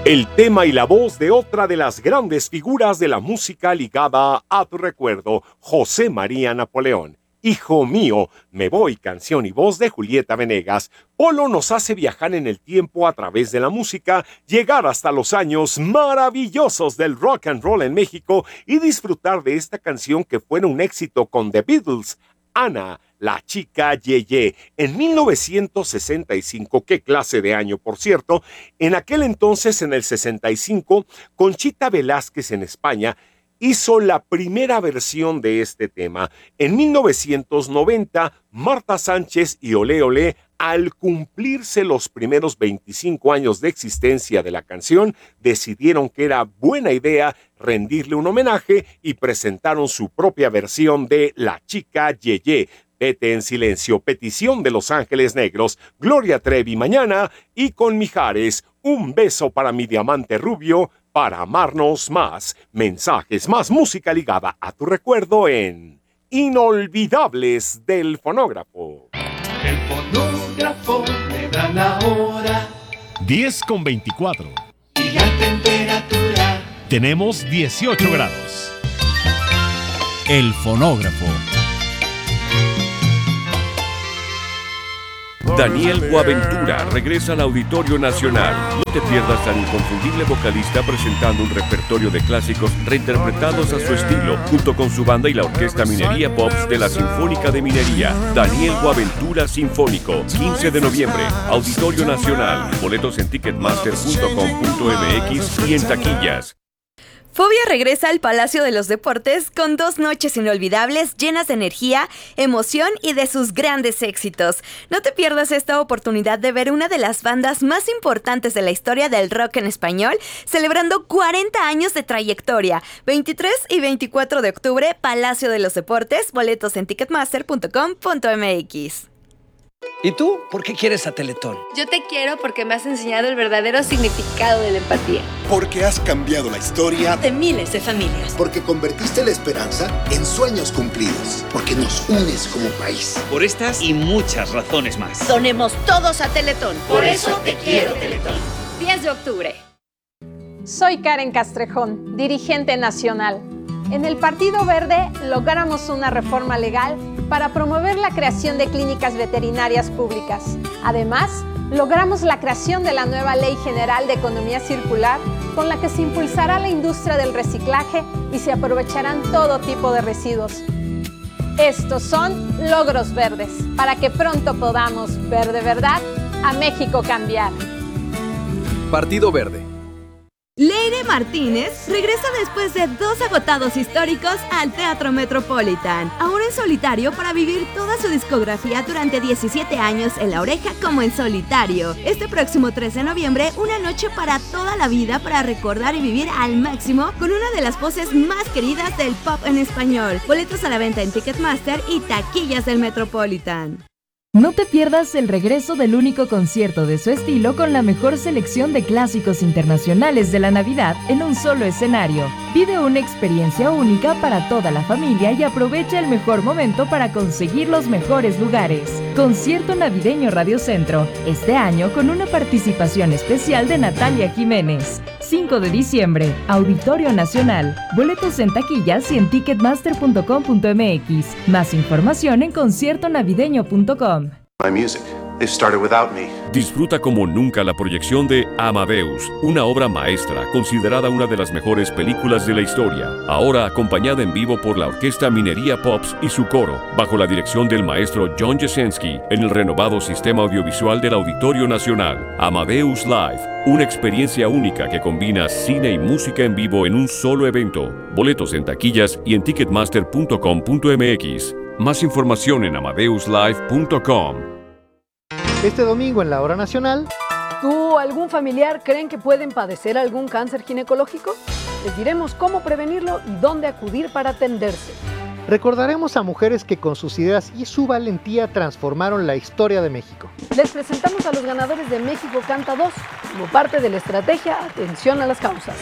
El tema y la voz de otra de las grandes figuras de la música ligada a tu recuerdo, José María Napoleón. Hijo mío, me voy, canción y voz de Julieta Venegas. Polo nos hace viajar en el tiempo a través de la música, llegar hasta los años maravillosos del rock and roll en México y disfrutar de esta canción que fue un éxito con The Beatles, Ana, la chica Yeye, en 1965, qué clase de año, por cierto. En aquel entonces, en el 65, Conchita Velázquez en España hizo la primera versión de este tema. En 1990, Marta Sánchez y Olé Olé, al cumplirse los primeros 25 años de existencia de la canción, decidieron que era buena idea rendirle un homenaje y presentaron su propia versión de La Chica Yeye. Vete en silencio, petición de Los Ángeles Negros, Gloria Trevi mañana y con Mijares, un beso para mi diamante rubio, para amarnos más. Mensajes, más música ligada a tu recuerdo en Inolvidables del Fonógrafo. El fonógrafo me da la hora. 10:24. Y la temperatura. Tenemos 18 grados. El fonógrafo. Daniel Boaventura regresa al Auditorio Nacional. No te pierdas al inconfundible vocalista presentando un repertorio de clásicos reinterpretados a su estilo, junto con su banda y la Orquesta Minería Pops de la Sinfónica de Minería. Daniel Boaventura Sinfónico, 15 de noviembre, Auditorio Nacional. Boletos en ticketmaster.com.mx y en taquillas. Fobia regresa al Palacio de los Deportes con 2 noches inolvidables llenas de energía, emoción y de sus grandes éxitos. No te pierdas esta oportunidad de ver una de las bandas más importantes de la historia del rock en español, celebrando 40 años de trayectoria. 23 y 24 de octubre, Palacio de los Deportes, boletos en ticketmaster.com.mx. ¿Y tú? ¿Por qué quieres a Teletón? Yo te quiero porque me has enseñado el verdadero significado de la empatía. Porque has cambiado la historia de miles de familias. Porque convertiste la esperanza en sueños cumplidos. Porque nos unes como país. Por estas y muchas razones más. Donemos todos a Teletón. Por eso te quiero, Teletón. 10 de octubre. Soy Karen Castrejón, dirigente nacional. En el Partido Verde logramos una reforma legal para promover la creación de clínicas veterinarias públicas. Además, logramos la creación de la nueva Ley General de Economía Circular, con la que se impulsará la industria del reciclaje y se aprovecharán todo tipo de residuos. Estos son logros verdes, para que pronto podamos ver de verdad a México cambiar. Partido Verde. Leire Martínez regresa después de 2 agotados históricos al Teatro Metropolitan, ahora en solitario para vivir toda su discografía durante 17 años en La Oreja como en solitario. Este próximo 3 de noviembre, una noche para toda la vida para recordar y vivir al máximo con una de las voces más queridas del pop en español. Boletos a la venta en Ticketmaster y taquillas del Metropolitan. No te pierdas el regreso del único concierto de su estilo con la mejor selección de clásicos internacionales de la Navidad en un solo escenario. Vive una experiencia única para toda la familia y aprovecha el mejor momento para conseguir los mejores lugares. Concierto Navideño Radio Centro, este año con una participación especial de Natalia Jiménez. 5 de diciembre, Auditorio Nacional. Boletos en taquillas y en ticketmaster.com.mx. Más información en conciertonavideño.com. My music. They started without me. Disfruta como nunca la proyección de Amadeus, una obra maestra considerada una de las mejores películas de la historia. Ahora acompañada en vivo por la Orquesta Minería Pops y su coro, bajo la dirección del maestro John Jasenski, en el renovado sistema audiovisual del Auditorio Nacional. Amadeus Live, una experiencia única que combina cine y música en vivo en un solo evento. Boletos en taquillas y en ticketmaster.com.mx. Más información en amadeuslive.com. Este domingo en la Hora Nacional. ¿Tú o algún familiar creen que pueden padecer algún cáncer ginecológico? Les diremos cómo prevenirlo y dónde acudir para atenderse. Recordaremos a mujeres que con sus ideas y su valentía transformaron la historia de México. Les presentamos a los ganadores de México Canta 2 como parte de la estrategia Atención a las Causas.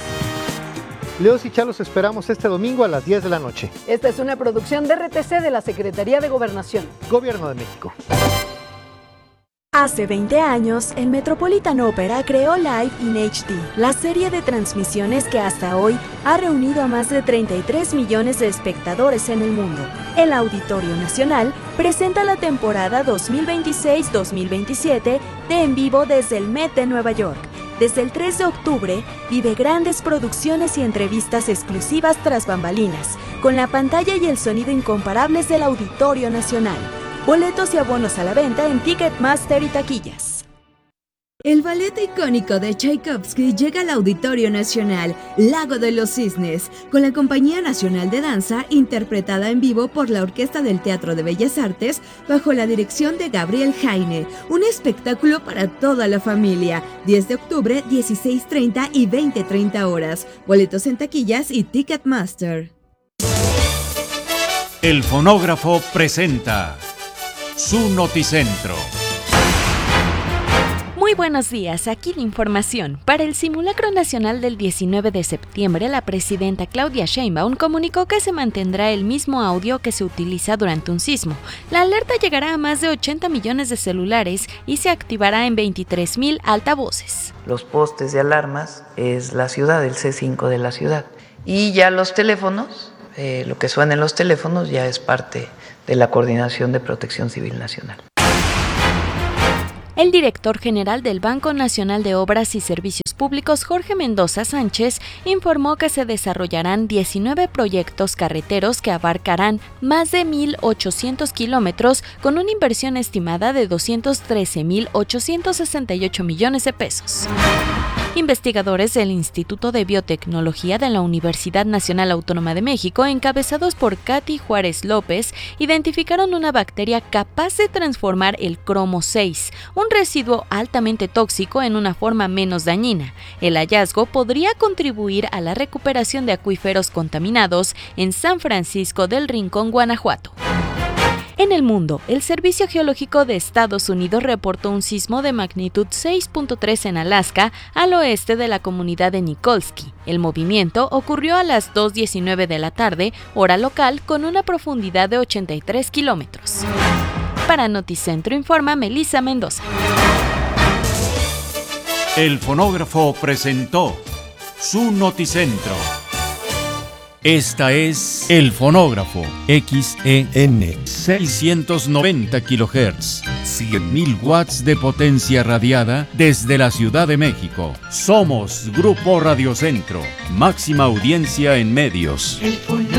Leos y Chalos esperamos este domingo a las 10 de la noche. Esta es una producción de RTC de la Secretaría de Gobernación. Gobierno de México. Hace 20 años, el Metropolitan Opera creó Live in HD, la serie de transmisiones que hasta hoy ha reunido a más de 33 millones de espectadores en el mundo. El Auditorio Nacional presenta la temporada 2026-2027 de En Vivo desde el Met de Nueva York. Desde el 3 de octubre, vive grandes producciones y entrevistas exclusivas tras bambalinas, con la pantalla y el sonido incomparables del Auditorio Nacional. Boletos y abonos a la venta en Ticketmaster y taquillas. El ballet icónico de Tchaikovsky llega al Auditorio Nacional, Lago de los Cisnes, con la Compañía Nacional de Danza, interpretada en vivo por la Orquesta del Teatro de Bellas Artes, bajo la dirección de Gabriel Jaine. Un espectáculo para toda la familia. 10 de octubre, 16:30 y 20:30 horas. Boletos en taquillas y Ticketmaster. El fonógrafo presenta su Noticentro. Muy buenos días, aquí la información. Para el simulacro nacional del 19 de septiembre, la presidenta Claudia Sheinbaum comunicó que se mantendrá el mismo audio que se utiliza durante un sismo. La alerta llegará a más de 80 millones de celulares y se activará en 23,000 altavoces. Los postes de alarmas es la ciudad, el C5 de la ciudad. Y ya los teléfonos, lo que suena en los teléfonos ya es parte de la Coordinación de Protección Civil Nacional. El director general del Banco Nacional de Obras y Servicios Públicos, Jorge Mendoza Sánchez, informó que se desarrollarán 19 proyectos carreteros que abarcarán más de 1,800 kilómetros con una inversión estimada de 213,868 millones de pesos. Investigadores del Instituto de Biotecnología de la Universidad Nacional Autónoma de México, encabezados por Katy Juárez López, identificaron una bacteria capaz de transformar el cromo 6, un residuo altamente tóxico, en una forma menos dañina. El hallazgo podría contribuir a la recuperación de acuíferos contaminados en San Francisco del Rincón, Guanajuato. En el mundo, el Servicio Geológico de Estados Unidos reportó un sismo de magnitud 6.3 en Alaska, al oeste de la comunidad de Nikolsky. El movimiento ocurrió a las 2:19 de la tarde, hora local, con una profundidad de 83 kilómetros. Para Noticentro informa Melissa Mendoza. El fonógrafo presentó su Noticentro. Esta es El Fonógrafo, XEN 690 kHz, 100.000 watts de potencia radiada desde la Ciudad de México. Somos Grupo Radio Centro, máxima audiencia en medios. El Fonógrafo.